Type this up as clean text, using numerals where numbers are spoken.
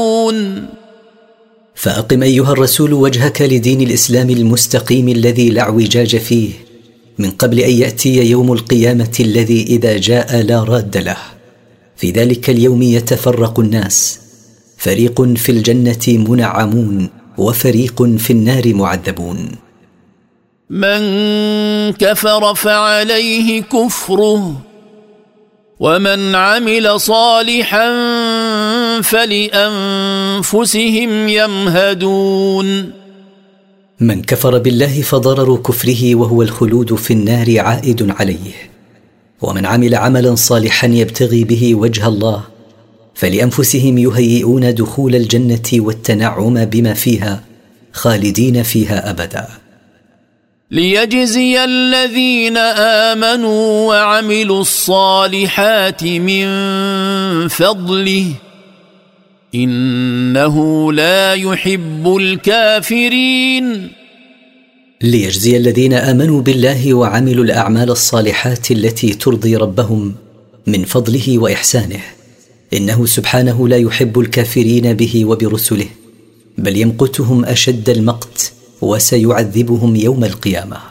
فأقم أيها الرسول وجهك لدين الإسلام المستقيم الذي لا اعوجاج فيه من قبل أن يأتي يوم القيامة الذي إذا جاء لا راد له. في ذلك اليوم يتفرق الناس، فريق في الجنة منعمون وفريق في النار معذبون. من كفر فعليه كفره ومن عمل صالحا فلأنفسهم يمهدون. من كفر بالله فضرر كفره وهو الخلود في النار عائد عليه، ومن عمل عملا صالحا يبتغي به وجه الله فلأنفسهم يهيئون دخول الجنة والتنعم بما فيها خالدين فيها أبدا. ليجزي الذين آمنوا وعملوا الصالحات من فضله إنه لا يحب الكافرين. ليجزي الذين آمنوا بالله وعملوا الأعمال الصالحات التي ترضي ربهم من فضله وإحسانه، إنه سبحانه لا يحب الكافرين به وبرسله، بل يمقتهم أشد المقت وسيعذبهم يوم القيامة.